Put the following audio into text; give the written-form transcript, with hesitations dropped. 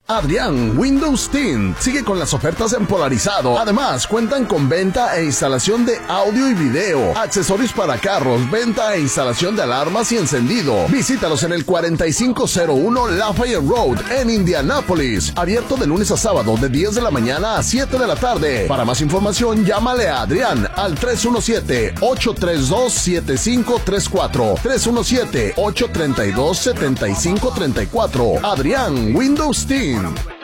Adrián Windows Tint sigue con las ofertas en Polarizado. Además, cuentan con venta e instalación de audio y video, accesorios para carros, venta e instalación de alarmas y encendido. Visítalos en el 4501 Lafayette Road en Indianápolis. Abierto de lunes a sábado de 10 de la mañana a 7 de la tarde. Para más información, llámale a Adrián al 317-832-7534. 317-832-7534. Adrián Windows Tint.